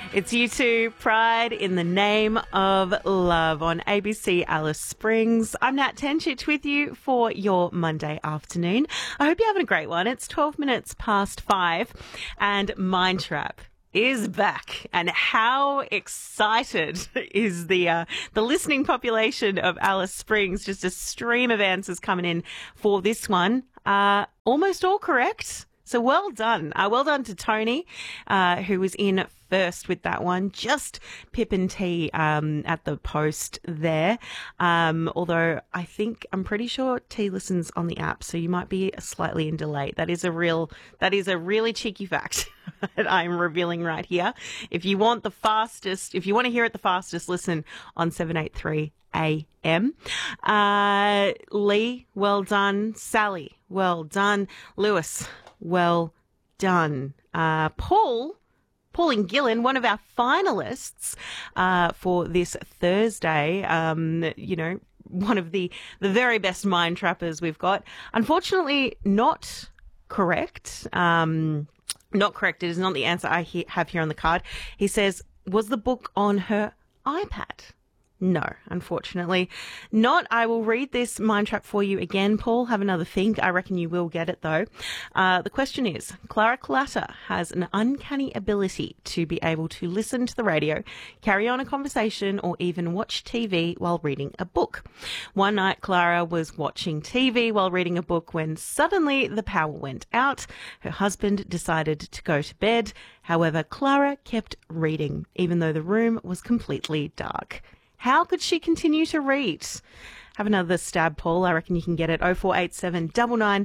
It's U2, Pride in the Name of Love on ABC Alice Springs. I'm Nat Tenchich with you for your Monday afternoon. I hope you're having a great one. It's 12 minutes past 5 and Mind Trap is back. And how excited is the listening population of Alice Springs? Just a stream of answers coming in for this one. Almost all correct. So well done. Well done to Tony, who was in first with that one. Just Pip and T at the post there. Although I'm pretty sure T listens on the app, so you might be slightly in delay. That is a really cheeky fact that I'm revealing right here. If you want to hear it the fastest, listen on 783 AM. Lee, well done. Sally, well done. Lewis, well done. Paul and Gillen, one of our finalists for this Thursday, one of the very best mind trappers we've got. Unfortunately, not correct. Not correct. It is not the answer I have here on the card. He says, was the book on her iPad? No, unfortunately not. I will read this mind trap for you again, Paul. Have another think. I reckon you will get it, though. The question is, Clara Clatter has an uncanny ability to be able to listen to the radio, carry on a conversation, or even watch TV while reading a book. One night, Clara was watching TV while reading a book when suddenly the power went out. Her husband decided to go to bed. However, Clara kept reading, even though the room was completely dark. How could she continue to read? Have another stab, Paul. I reckon you can get it. 0487 99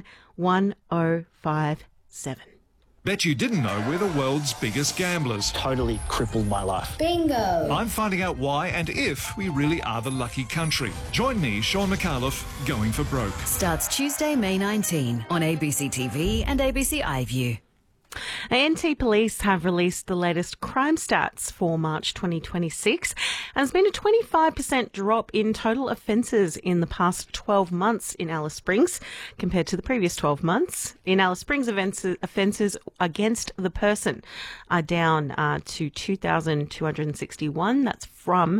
1057. Bet you didn't know we're the world's biggest gamblers. Totally crippled my life. Bingo! I'm finding out why and if we really are the lucky country. Join me, Sean McAuliffe, Going for Broke. Starts Tuesday, May 19 on ABC TV and ABC iView. ANT Police have released the latest crime stats for March 2026, and there's been a 25% drop in total offences in the past 12 months in Alice Springs compared to the previous 12 months. In Alice Springs, offences against the person are down to 2,261. That's from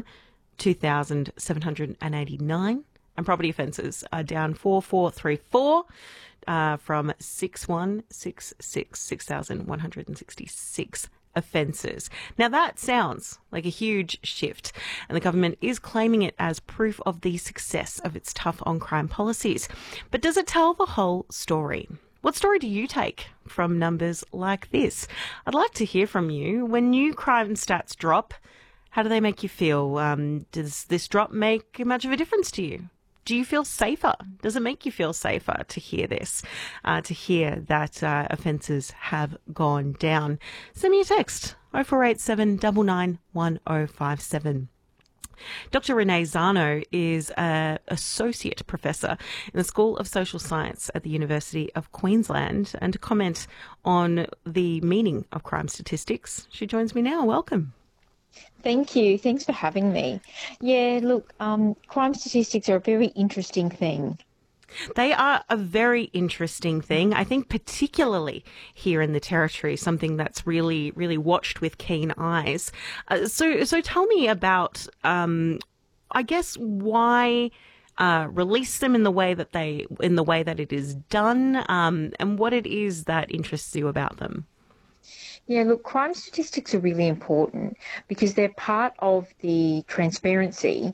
2,789. And property offences are down 4,434. From 6,166 offences. Now that sounds like a huge shift, and the government is claiming it as proof of the success of its tough on crime policies. But does it tell the whole story? What story do you take from numbers like this? I'd like to hear from you. When new crime stats drop, how do they make you feel? Does this drop make much of a difference to you? Do you feel safer? Does it make you feel safer to hear this, to hear that offences have gone down? Send me a text, 0487 99 1057. Dr. Renee Zano is an associate professor in the School of Social Science at the University of Queensland. And to comment on the meaning of crime statistics, she joins me now. Welcome. Thank you. Thanks for having me. Yeah, look, crime statistics are a very interesting thing. They are a very interesting thing. I think particularly here in the Territory, something that's really, really watched with keen eyes. So tell me about, I guess, why release them in the way that it is done, and what it is that interests you about them. Yeah, look, crime statistics are really important because they're part of the transparency.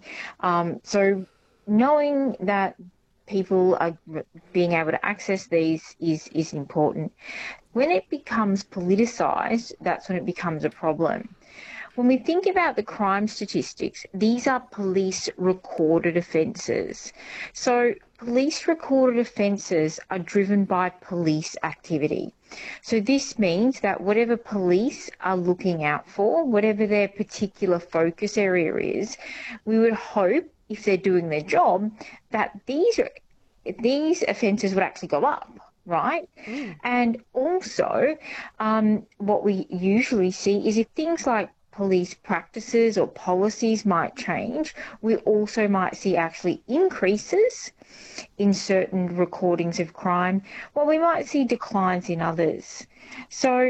So knowing that people are being able to access these is important. When it becomes politicised, that's when it becomes a problem. When we think about the crime statistics, these are police recorded offences. So police recorded offences are driven by police activity. So this means that whatever police are looking out for, whatever their particular focus area is, we would hope, if they're doing their job, that these offences would actually go up. Right? And also, what we usually see is if things like police practices or policies might change, we also might see actually increases in certain recordings of crime, while we might see declines in others. So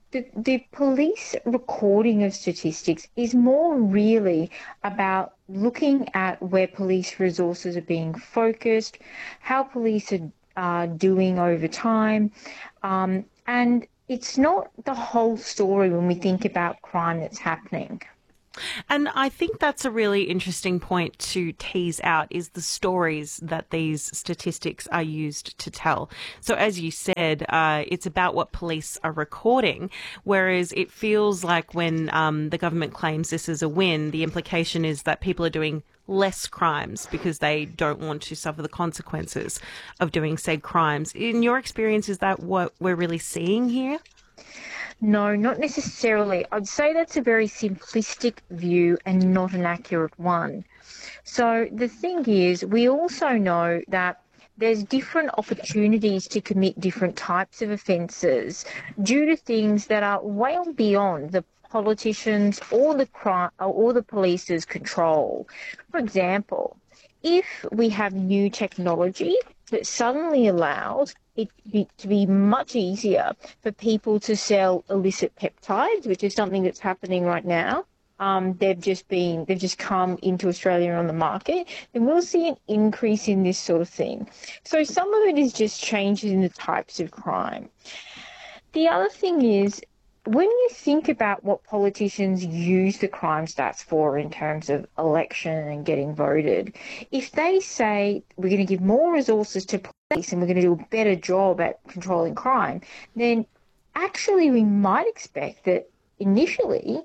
the police recording of statistics is more really about looking at where police resources are being focused, how police are doing over time, and it's not the whole story when we think about crime that's happening. And I think that's a really interesting point to tease out is the stories that these statistics are used to tell. So as you said, it's about what police are recording, whereas it feels like when the government claims this is a win, the implication is that people are doing less crimes because they don't want to suffer the consequences of doing said crimes. In your experience, is that what we're really seeing here? No, not necessarily. I'd say that's a very simplistic view and not an accurate one. So the thing is, we also know that there's different opportunities to commit different types of offences due to things that are well beyond the politicians or the police's control. For example, if we have new technology that suddenly allows it to be much easier for people to sell illicit peptides, which is something that's happening right now. They've just come into Australia on the market, then we'll see an increase in this sort of thing. So some of it is just changes in the types of crime. The other thing is, when you think about what politicians use the crime stats for in terms of election and getting voted, if they say we're going to give more resources to police and we're going to do a better job at controlling crime, then actually we might expect that initially